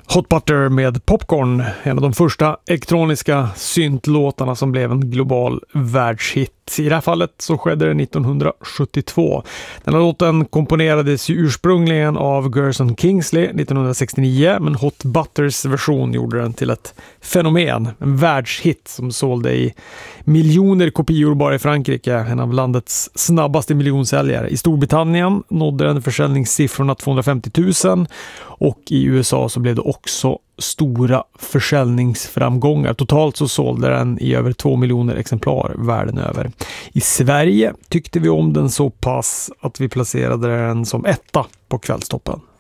Hot Butter med Popcorn, en av de första elektroniska syntlåtarna som blev en global världshit. I det här fallet så skedde det 1972. Den här låten komponerades ju ursprungligen av Gerson Kingsley 1969, men Hot Butters version gjorde den till ett fenomen, en världshit som sålde i miljoner kopior bara i Frankrike, en av landets snabbaste miljonsäljare. I Storbritannien nådde den försäljningssiffrorna 250 000 och i USA så blev det också stora försäljningsframgångar. Totalt så sålde den i över 2 miljoner exemplar världen över. I Sverige tyckte vi om den så pass att vi placerade den som etta på kvällstoppen.